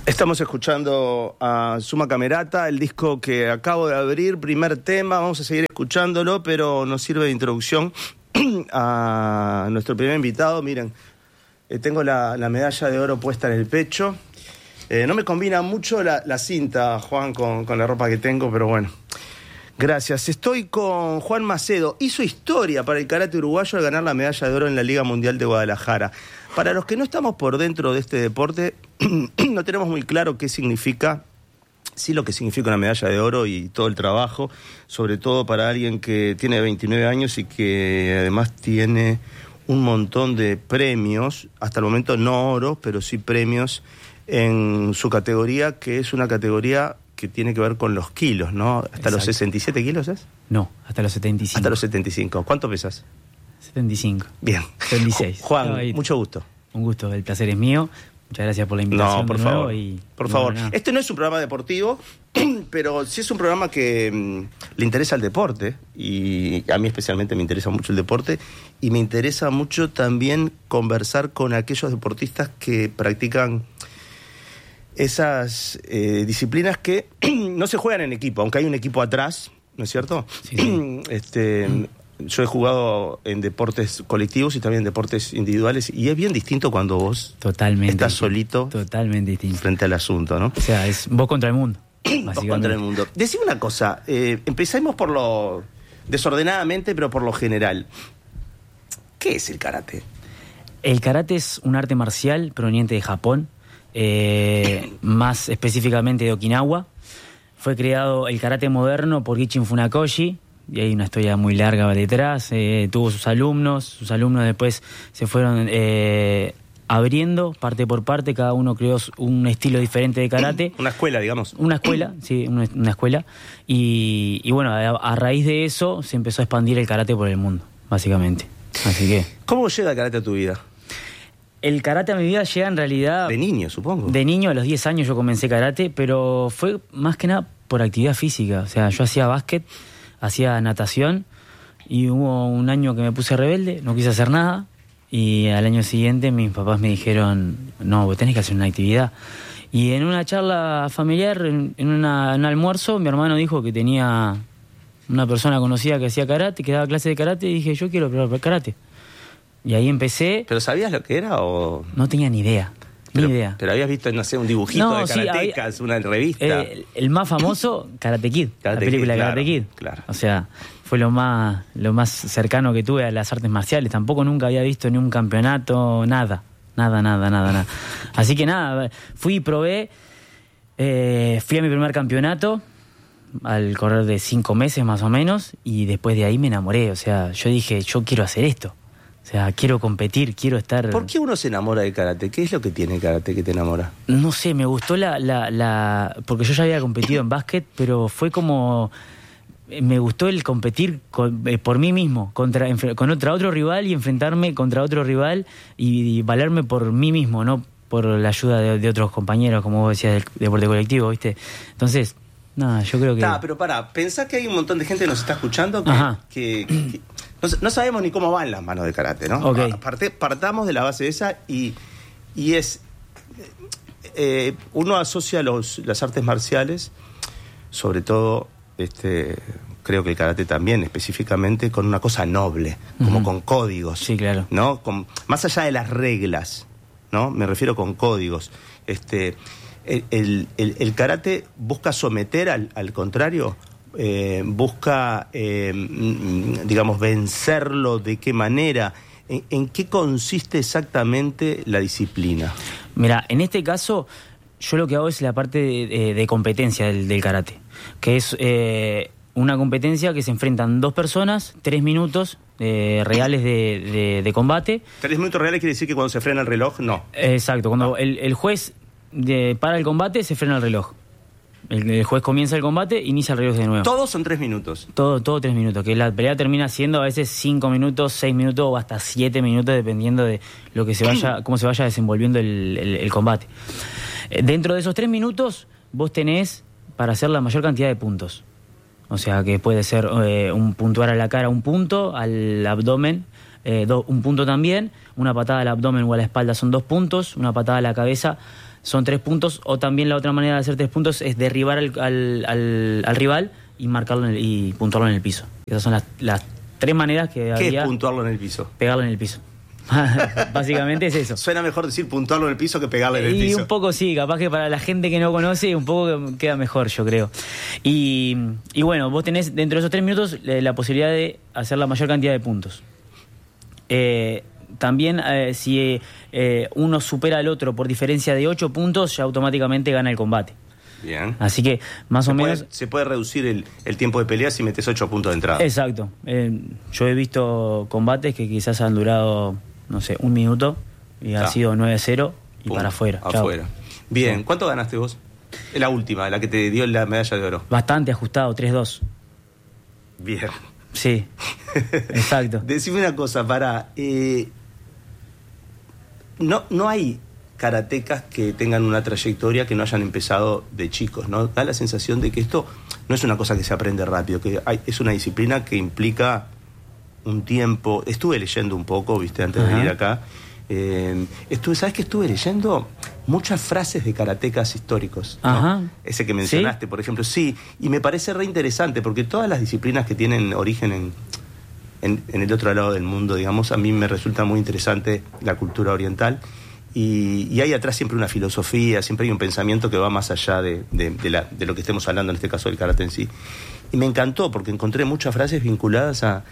Estamos escuchando a Suma Camerata, el disco que acabo de abrir, primer tema. Vamos a seguir escuchándolo, pero nos sirve de introducción a nuestro primer invitado. Miren, tengo la medalla de oro puesta en el pecho. No me combina mucho la cinta, Juan, con la ropa que tengo, pero bueno. Gracias. Estoy con Juan Macedo. Hizo historia para el karate uruguayo al ganar la medalla de oro en la Liga Mundial de Guadalajara. Para los que no estamos por dentro de este deporte, no tenemos muy claro qué significa, sí, lo que significa una medalla de oro y todo el trabajo, sobre todo para alguien que tiene 29 años y que además tiene un montón de premios, hasta el momento no oro, pero sí premios en su categoría, que es una categoría que tiene que ver con los kilos, ¿no? ¿Hasta Exacto. los 67 kilos es? No, hasta los 75. Hasta los 75. ¿Cuánto pesas? 75. Bien. 76. Juan, mucho gusto. Un gusto, el placer es mío. Muchas gracias por la invitación. No, por de nuevo favor. Por favor. Nada. Este no es un programa deportivo, pero sí es un programa que le interesa el deporte, y a mí especialmente me interesa mucho el deporte, y me interesa mucho también conversar con aquellos deportistas que practican esas disciplinas que no se juegan en equipo, aunque hay un equipo atrás, ¿no es cierto? Sí. Yo he jugado en deportes colectivos y también en deportes individuales, y es bien distinto cuando vos estás solito, totalmente distinto, frente al asunto, ¿no? O sea, es vos contra el mundo. Vos contra el mundo. Decime una cosa, empecemos por lo desordenadamente, pero por lo general. ¿Qué es el karate? El karate es un arte marcial proveniente de Japón, más específicamente de Okinawa. Fue creado el karate moderno por Gichin Funakoshi, y hay una historia muy larga detrás. Tuvo sus alumnos después se fueron abriendo parte por parte, cada uno creó un estilo diferente de karate. Una escuela, digamos. Una escuela, sí, una escuela. Y bueno, a raíz de eso se empezó a expandir el karate por el mundo, básicamente. Así que... ¿Cómo llega el karate a tu vida? El karate a mi vida llega en realidad... De niño, supongo. De niño, a los 10 años yo comencé karate, pero fue más que nada por actividad física. O sea, yo hacía básquet, hacía natación, y hubo un año que me puse rebelde, no quise hacer nada, y al año siguiente mis papás me dijeron, no, vos tenés que hacer una actividad. Y en una charla familiar, en un almuerzo, mi hermano dijo que tenía una persona conocida que hacía karate, que daba clase de karate, y dije, yo quiero probar karate. Y ahí empecé. ¿Pero sabías lo que era o...? No tenía ni idea. Ni idea. Pero habías visto, no sé, un dibujito de karatecas, una revista. El más famoso, Karate Kid, la película claro, Karate Kid. Claro. O sea, fue lo más cercano que tuve a las artes marciales. Tampoco nunca había visto ni un campeonato, nada. Así que nada, fui y probé. Fui a mi primer campeonato al correr de 5 meses más o menos, y después de ahí me enamoré. O sea, yo dije, yo quiero hacer esto. O sea, quiero competir, quiero estar... ¿Por qué uno se enamora del karate? ¿Qué es lo que tiene el karate que te enamora? No sé, me gustó porque yo ya había competido en básquet, pero fue como... Me gustó el competir por mí mismo, contra otro rival, y enfrentarme contra otro rival y valerme por mí mismo, no por la ayuda de otros compañeros, como vos decías, del deporte colectivo, ¿viste? Entonces, nada, yo creo que... Pero pará, pensá que hay un montón de gente que nos está escuchando que no sabemos ni cómo van las manos de karate, ¿no? Okay. Partamos de la base de esa, y es... uno asocia las artes marciales, sobre todo, creo que el karate también, específicamente, con una cosa noble, como con códigos. Sí, claro. ¿No? Más allá de las reglas, ¿no? Me refiero con códigos. El karate busca someter al contrario, busca, digamos, vencerlo. ¿De qué manera? ¿En qué consiste exactamente la disciplina? Mira, en este caso, yo lo que hago es la parte de competencia del karate, que es una competencia que se enfrentan 2 personas, 3 minutos reales de combate. 3 minutos reales quiere decir que cuando se frena el reloj, no. Exacto, cuando el juez para el combate, se frena el reloj. El juez comienza el combate, inicia el reloj de nuevo. Todos son 3 minutos. Todo 3 minutos, que la pelea termina siendo a veces 5 minutos, 6 minutos o hasta 7 minutos, dependiendo de lo que cómo se vaya desenvolviendo el combate. Dentro de esos 3 minutos, vos tenés para hacer la mayor cantidad de puntos. O sea, que puede ser un puntuar a la cara, 1 punto, al abdomen, 1 punto también, una patada al abdomen o a la espalda son 2 puntos, una patada a la cabeza son 3 puntos, o también la otra manera de hacer 3 puntos es derribar al rival y marcarlo y puntuarlo en el piso. Esas son las 3 maneras que había. ¿Qué es puntuarlo en el piso? Pegarlo en el piso. Básicamente es eso. Suena mejor decir puntuarlo en el piso que pegarle en el piso. Y un poco sí, capaz que para la gente que no conoce, un poco queda mejor, yo creo. Y bueno, vos tenés dentro de esos 3 minutos la posibilidad de hacer la mayor cantidad de puntos. También si uno supera al otro por diferencia de 8 puntos, ya automáticamente gana el combate. Bien. Así que más o menos... Se puede reducir el tiempo de pelea si metes 8 puntos de entrada. Exacto. Yo he visto combates que quizás han durado, no sé, 1 minuto y ha sido 9-0 y pum, para afuera. Afuera. Bien. Sí. ¿Cuánto ganaste vos? Es la última, la que te dio la medalla de oro. Bastante ajustado, 3-2. Bien. Sí, exacto. Decime una cosa, no hay karatecas que tengan una trayectoria que no hayan empezado de chicos, ¿no? Da la sensación de que esto no es una cosa que se aprende rápido, es una disciplina que implica un tiempo. Estuve leyendo un poco, viste, antes de venir acá. ¿Sabes qué estuve leyendo? Muchas frases de karatecas históricos, ¿no? Ajá. Ese que mencionaste, ¿sí? Por ejemplo, sí, y me parece re interesante porque todas las disciplinas que tienen origen en el otro lado del mundo, digamos, a mí me resulta muy interesante la cultura oriental. Y hay atrás siempre una filosofía, siempre hay un pensamiento que va más allá de lo que estemos hablando, en este caso del karate en sí. Y me encantó porque encontré muchas frases vinculadas al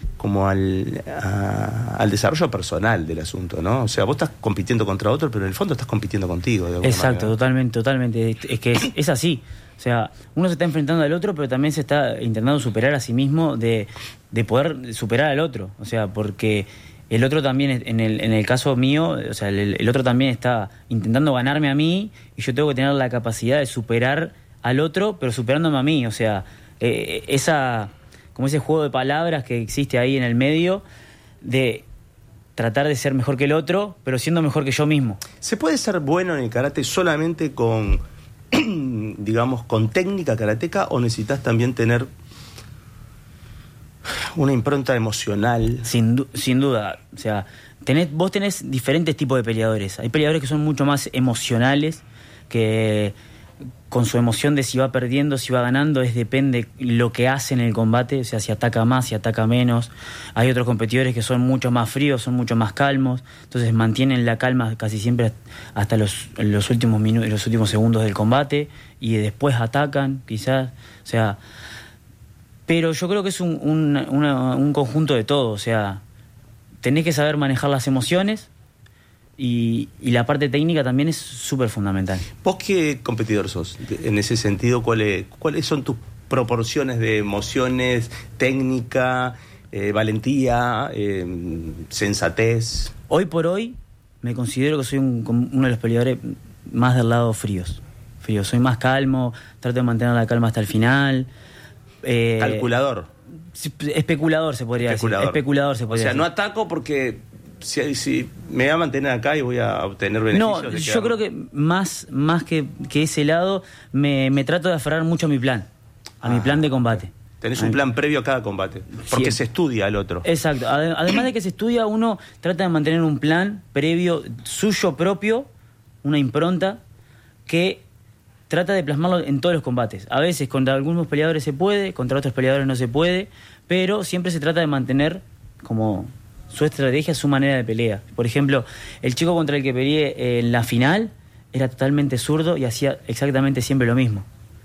desarrollo personal del asunto, ¿no? O sea, vos estás compitiendo contra otro, pero en el fondo estás compitiendo contigo. Exacto, totalmente. Es que es así. O sea, uno se está enfrentando al otro, pero también se está intentando superar a sí mismo de poder superar al otro. O sea, porque el otro también, en el caso mío, o sea, el otro también está intentando ganarme a mí y yo tengo que tener la capacidad de superar al otro, pero superándome a mí. O sea, como ese juego de palabras que existe ahí en el medio de tratar de ser mejor que el otro, pero siendo mejor que yo mismo. ¿Se puede ser bueno en el karate solamente con, digamos, con técnica karateca o necesitas también tener una impronta emocional? Sin duda. O sea, vos tenés diferentes tipos de peleadores. Hay peleadores que son mucho más emocionales, que con su emoción de si va perdiendo, si va ganando, depende lo que hace en el combate, o sea, si ataca más, si ataca menos. Hay otros competidores que son mucho más fríos, son mucho más calmos, entonces mantienen la calma casi siempre hasta los últimos minutos, los últimos segundos del combate, y después atacan, quizás, o sea. Pero yo creo que es un conjunto de todo, o sea, tenés que saber manejar las emociones y la parte técnica también es súper fundamental. ¿Vos qué competidor sos? En ese sentido, ¿cuáles son tus proporciones de emociones, técnica, valentía, sensatez? Hoy por hoy me considero que soy uno de los peleadores más del lado fríos. Soy más calmo, trato de mantener la calma hasta el final. Calculador. Especulador se podría decir. Especulador se podría decir. O sea, no ataco porque si me voy a mantener acá y voy a obtener beneficios. No, yo creo que más que ese lado me trato de aferrar mucho a mi plan. A mi plan de combate. Tenés un plan previo a cada combate. Porque se estudia al otro. Exacto. Además de que se estudia, uno trata de mantener un plan previo suyo propio, una impronta, que trata de plasmarlo en todos los combates. A veces contra algunos peleadores se puede, contra otros peleadores no se puede, pero siempre se trata de mantener como su estrategia, su manera de pelea. Por ejemplo, el chico contra el que peleé en la final era totalmente zurdo y hacía exactamente siempre lo mismo.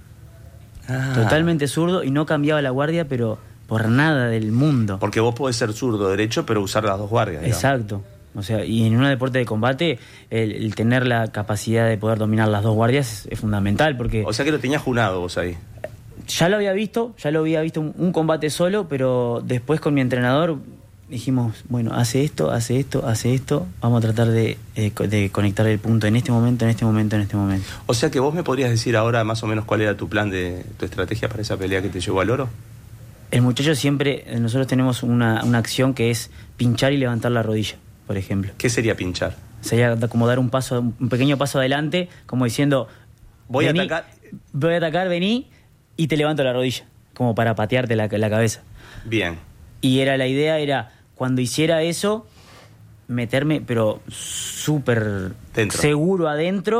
Totalmente zurdo y no cambiaba la guardia, pero por nada del mundo. Porque vos podés ser zurdo derecho, pero usar las dos guardias, digamos. Exacto. O sea, y en un deporte de combate, el tener la capacidad de poder dominar las dos guardias es fundamental, porque... O sea que lo tenías junado vos ahí. Ya lo había visto un combate solo, pero después con mi entrenador dijimos, bueno, hace esto, vamos a tratar de conectar el punto en este momento. O sea que vos me podrías decir ahora más o menos cuál era tu plan, tu estrategia para esa pelea que te llevó al oro. El muchacho siempre, nosotros tenemos una acción que es pinchar y levantar la rodilla, por ejemplo. ¿Qué sería pinchar? Sería como dar un pequeño paso adelante, como diciendo, voy a atacar, vení, y te levanto la rodilla, como para patearte la cabeza. Bien. Y la idea era, cuando hiciera eso, meterme, pero súper seguro adentro,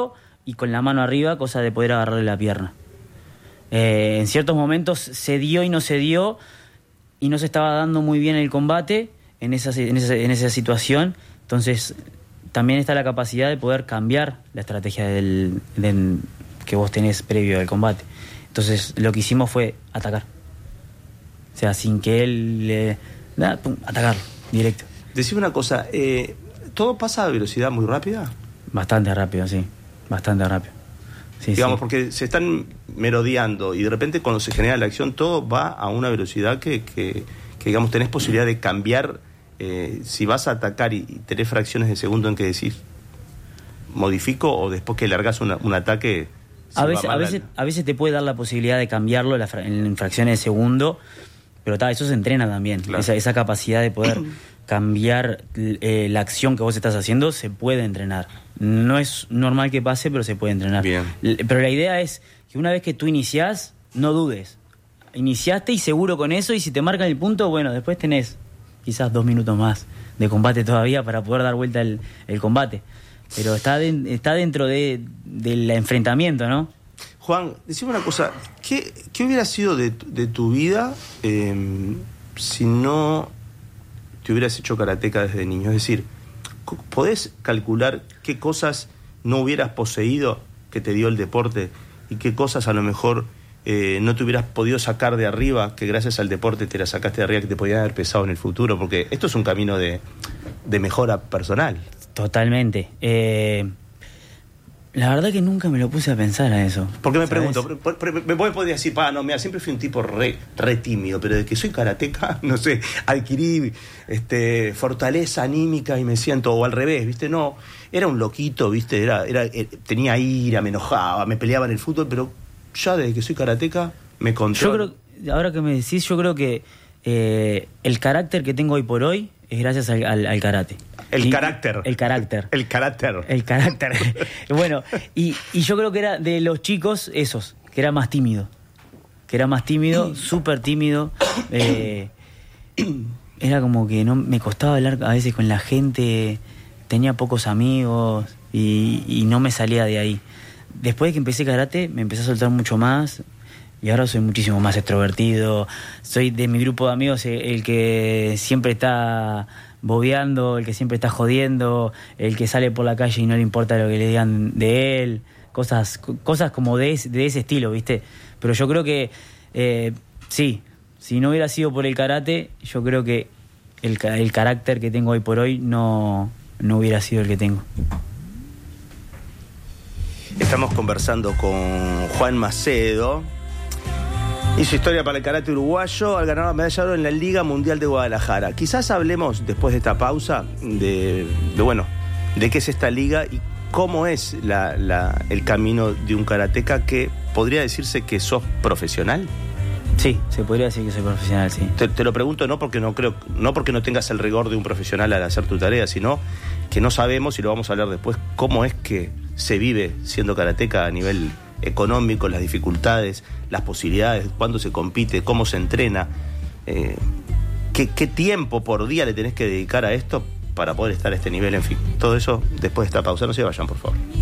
y con la mano arriba, cosa de poder agarrarle la pierna. En ciertos momentos se dio y no se dio, y no se estaba dando muy bien el combate en esa situación. Entonces también está la capacidad de poder cambiar la estrategia que vos tenés previo al combate. Entonces lo que hicimos fue atacar. O sea, sin que él atacarlo directo. Decime una cosa, ¿todo pasa a velocidad muy rápida? Bastante rápido, sí. Bastante rápido. Sí, digamos, sí. Porque se están merodeando y de repente cuando se genera la acción todo va a una velocidad que digamos, tenés posibilidad de cambiar. Si vas a atacar y tenés fracciones de segundo en que decís modifico, o después que largas un ataque... A veces te puede dar la posibilidad de cambiarlo en fracciones de segundo, pero eso se entrena también. Claro. Esa capacidad de poder cambiar la acción que vos estás haciendo se puede entrenar. No es normal que pase, pero se puede entrenar. Bien. Pero la idea es que una vez que tú iniciás, no dudes. Iniciaste y seguro con eso, y si te marcan el punto, bueno, después tenés quizás 2 minutos más de combate todavía para poder dar vuelta el combate. Pero está dentro del enfrentamiento, ¿no? Juan, decime una cosa, ¿qué hubiera sido de tu vida si no te hubieras hecho karateca desde niño? Es decir, ¿podés calcular qué cosas no hubieras poseído que te dio el deporte y qué cosas a lo mejor no te hubieras podido sacar de arriba, que gracias al deporte te la sacaste de arriba, que te podían haber pesado en el futuro? Porque esto es un camino de mejora personal. Totalmente. La verdad que nunca me lo puse a pensar a eso. Porque me pregunto, me podría decir, no, mira, siempre fui un tipo re tímido, pero de que soy karateca, no sé, adquirí fortaleza anímica y me siento, o al revés, ¿viste? No, era un loquito, ¿viste? Tenía ira, me enojaba, me peleaba en el fútbol, pero ya desde que soy karateca me controlo. Ahora que me decís, yo creo que el carácter que tengo hoy por hoy es gracias al karate. El carácter. Bueno, y yo creo que era de los chicos esos, que era más tímido, súper tímido. Era como que no me costaba hablar a veces con la gente, tenía pocos amigos y no me salía de ahí. Después de que empecé karate, me empecé a soltar mucho más, y ahora soy muchísimo más extrovertido. Soy de mi grupo de amigos el que siempre está bobeando, el que siempre está jodiendo, el que sale por la calle y no le importa lo que le digan de él, cosas como de ese estilo, ¿viste? Pero yo creo que sí, si no hubiera sido por el karate, yo creo que el carácter que tengo hoy por hoy no hubiera sido el que tengo. Estamos conversando con Juan Macedo. Hizo historia para el karate uruguayo al ganar la medalla de oro en la Liga Mundial de Guadalajara. Quizás hablemos después de esta pausa de qué es esta liga y cómo es el camino de un karateca, que podría decirse que sos profesional. Sí, se podría decir que soy profesional, sí. Te lo pregunto no porque no tengas el rigor de un profesional al hacer tu tarea, sino que no sabemos, y lo vamos a hablar después, cómo es que se vive siendo karateca a nivel económico, las dificultades, las posibilidades, cuándo se compite, cómo se entrena, qué tiempo por día le tenés que dedicar a esto para poder estar a este nivel, en fin. Todo eso después de esta pausa. No se vayan, por favor.